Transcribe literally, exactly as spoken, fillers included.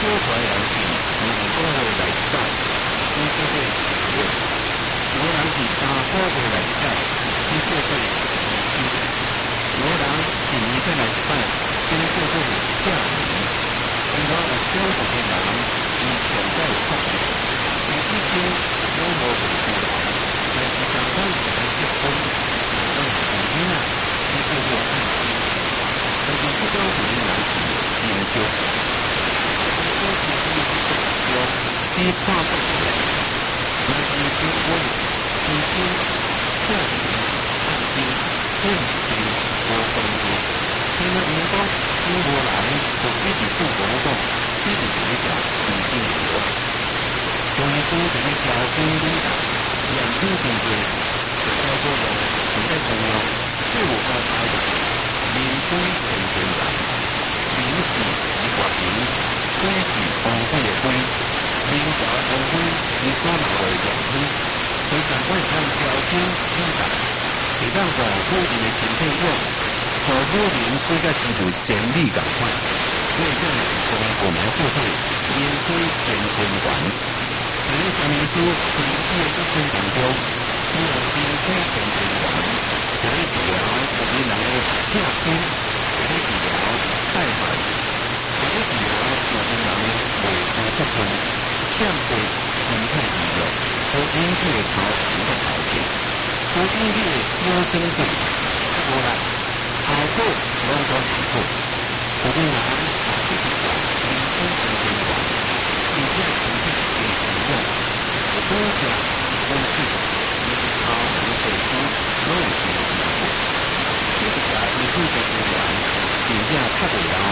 出来人是二个月来改，先做做实验；有的人是三个月来改，先做做研究；有的人是二个来改，先做做测试。然后有少数的人，伊现在有发现，伊已经有无问题了，但是相关的结婚，当然有囡仔，伊做做按揭，但是这种有的人是研究。研究是伊是研究，伊看不出来，但是结婚、医生、测试、按揭、问题无关系。因为员工有无人就一直做工作，一直在一条前进的路。中医师在一条经理上，研究经济，就包括了现在重要事务安排的民生安全感，民事与国民，规是王规的规，民调王规是所拿的量规，非常会按条件应答，会让我个人的身体用。和女人世界之父生理共款，所以这样说，我们叫做免费健身馆。在这说明书提出的一生当中，只有免费健身馆可以治疗有的人的痛经，可以治疗带环，可以治疗有的人胃部不顺、欠费心态移动，和引起的头疼的条件，和引起的优生病，无啦。好处拢都是好，有的人啊自己管民生安全管，而且身体也使用，有多家公司，你超能手机拢有钱的服务，这个家医护的人员，真正较袂老。